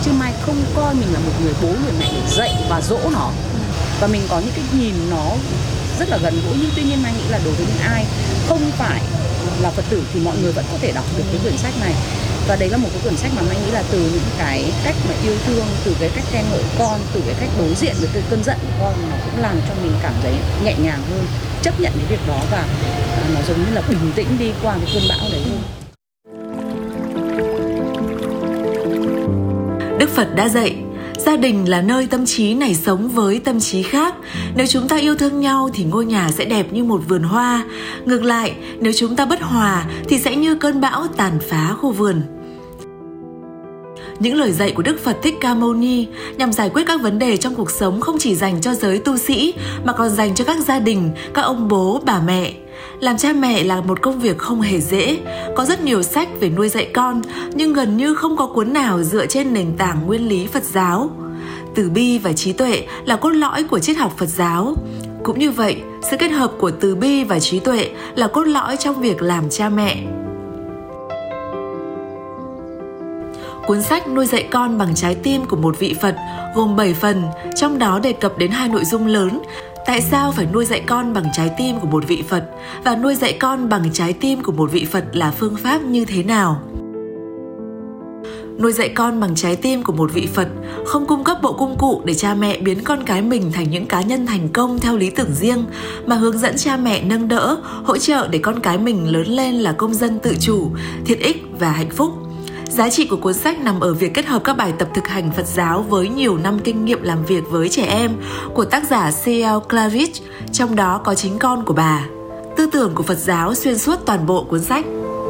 chứ Mai không coi mình là một người bố người mẹ để dạy và dỗ nó. Và mình có những cái nhìn nó rất là gần gũi, nhưng tuy nhiên Mai nghĩ là đối với những ai không phải là Phật tử thì mọi người vẫn có thể đọc được cái quyển sách này. Và đấy là một cái quyển sách mà Mai nghĩ là từ những cái cách mà yêu thương, từ cái cách khen ngợi con, từ cái cách đối diện với cái cơn giận của con, nó cũng làm cho mình cảm thấy nhẹ nhàng hơn, chấp nhận cái việc đó, và nó giống như là bình tĩnh đi qua cái cơn bão đấy hơn. Đức Phật đã dạy, gia đình là nơi tâm trí này sống với tâm trí khác. Nếu chúng ta yêu thương nhau thì ngôi nhà sẽ đẹp như một vườn hoa. Ngược lại, nếu chúng ta bất hòa thì sẽ như cơn bão tàn phá khu vườn. Những lời dạy của Đức Phật Thích Ca Mâu Ni nhằm giải quyết các vấn đề trong cuộc sống không chỉ dành cho giới tu sĩ mà còn dành cho các gia đình, các ông bố, bà mẹ. Làm cha mẹ là một công việc không hề dễ. Có rất nhiều sách về nuôi dạy con, nhưng gần như không có cuốn nào dựa trên nền tảng nguyên lý Phật giáo. Từ bi và trí tuệ là cốt lõi của triết học Phật giáo. Cũng như vậy, sự kết hợp của từ bi và trí tuệ là cốt lõi trong việc làm cha mẹ. Cuốn sách Nuôi dạy con bằng trái tim của một vị Phật gồm 7 phần, trong đó đề cập đến 2 nội dung lớn: tại sao phải nuôi dạy con bằng trái tim của một vị Phật, và nuôi dạy con bằng trái tim của một vị Phật là phương pháp như thế nào. Nuôi dạy con bằng trái tim của một vị Phật không cung cấp bộ công cụ để cha mẹ biến con cái mình thành những cá nhân thành công theo lý tưởng riêng, mà hướng dẫn cha mẹ nâng đỡ, hỗ trợ để con cái mình lớn lên là công dân tự chủ, thiện ích và hạnh phúc. Giá trị của cuốn sách nằm ở việc kết hợp các bài tập thực hành Phật giáo với nhiều năm kinh nghiệm làm việc với trẻ em của tác giả C.L. Claridge, trong đó có chính con của bà. Tư tưởng của Phật giáo xuyên suốt toàn bộ cuốn sách.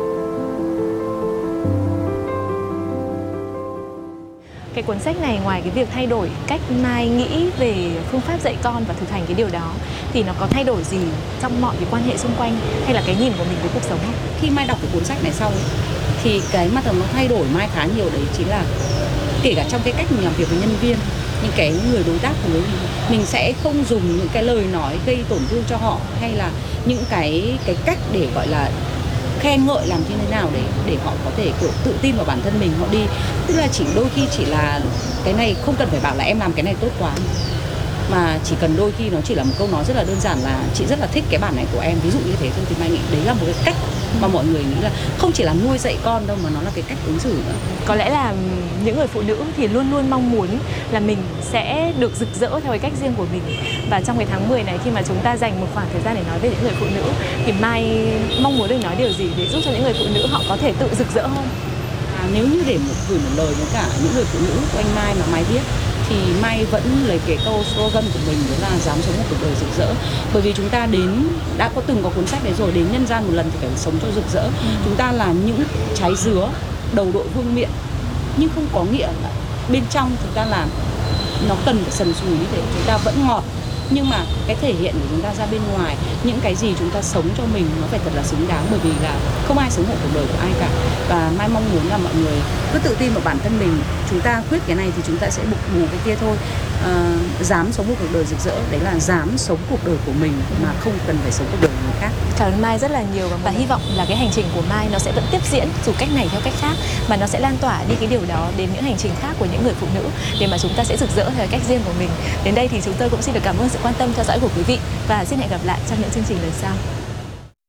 Cái cuốn sách này ngoài cái việc thay đổi cách Mai nghĩ về phương pháp dạy con và thực hành cái điều đó, thì nó có thay đổi gì trong mọi cái quan hệ xung quanh hay là cái nhìn của mình với cuộc sống không? Khi Mai đọc cái cuốn sách này xong thì cái mà nó thay đổi Mai khá nhiều đấy chính là kể cả trong cái cách mình làm việc với nhân viên, những cái người đối tác của mình sẽ không dùng những cái lời nói gây tổn thương cho họ, hay là những cái cách để gọi là khen ngợi làm như thế nào để họ có thể kiểu tự tin vào bản thân mình, họ đi. Tức là chỉ đôi khi chỉ là cái này không cần phải bảo là em làm cái này tốt quá, mà chỉ cần đôi khi nó chỉ là một câu nói rất là đơn giản là chị rất là thích cái bản này của em, ví dụ như thế thôi, thì Mai nghĩ đấy là một cái cách mà mọi người nghĩ là không chỉ là nuôi dạy con đâu, mà nó là cái cách ứng xử nữa. Có lẽ là những người phụ nữ thì luôn luôn mong muốn là mình sẽ được rực rỡ theo cái cách riêng của mình. Và trong cái tháng 10 này, khi mà chúng ta dành một khoảng thời gian để nói về những người phụ nữ, thì Mai mong muốn được nói điều gì để giúp cho những người phụ nữ họ có thể tự rực rỡ hơn? Nếu như để gửi một lời với cả những người phụ nữ của anh Mai mà Mai viết, thì Mai vẫn lấy cái câu slogan của mình, đó là dám sống một cuộc đời rực rỡ. Bởi vì chúng ta đã từng có cuốn sách đấy rồi, đến nhân gian một lần thì phải sống cho rực rỡ. Chúng ta là những trái dứa đầu đội vương miện, nhưng không có nghĩa là bên trong chúng ta là nó cần phải sần sùi như thế. Chúng ta vẫn ngọt, nhưng mà cái thể hiện của chúng ta ra bên ngoài, những cái gì chúng ta sống cho mình nó phải thật là xứng đáng, bởi vì là không ai sống hộ cuộc đời của ai cả. Và Mai mong muốn là mọi người cứ tự tin vào bản thân mình. Chúng ta khuyết cái này thì chúng ta sẽ bù cái kia thôi. Dám sống một cuộc đời rực rỡ, đấy là dám sống cuộc đời của mình mà không cần phải sống cuộc đời của người khác. Cảm ơn Mai rất là nhiều, và hy vọng là cái hành trình của Mai nó sẽ vẫn tiếp diễn, dù cách này theo cách khác, mà nó sẽ lan tỏa đi cái điều đó đến những hành trình khác của những người phụ nữ, để mà chúng ta sẽ rực rỡ theo cách riêng của mình. Đến đây thì chúng tôi cũng xin được cảm ơn sự quan tâm theo dõi của quý vị, và xin hẹn gặp lại trong những chương trình lần sau.